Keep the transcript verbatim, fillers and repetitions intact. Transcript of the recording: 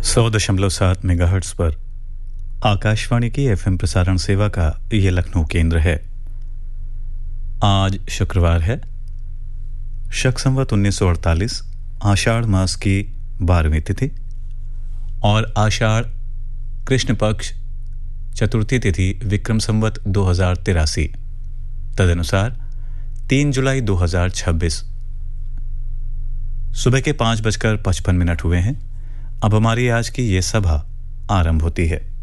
सौ दशमलव सात मेगाहर्ट्ज पर आकाशवाणी की एफएम प्रसारण सेवा का ये लखनऊ केंद्र है। आज शुक्रवार है, शक संवत उन्नीस सौ अड़तालीस, आषाढ़ मास की बारहवीं तिथि और आषाढ़ कृष्ण पक्ष चतुर्थी तिथि विक्रम संवत दो हजार तिरासी, तदनुसार तीन जुलाई दो हजार छब्बीस। सुबह के पाँच बजकर पचपन मिनट हुए हैं। अब हमारी आज की ये सभा आरंभ होती है।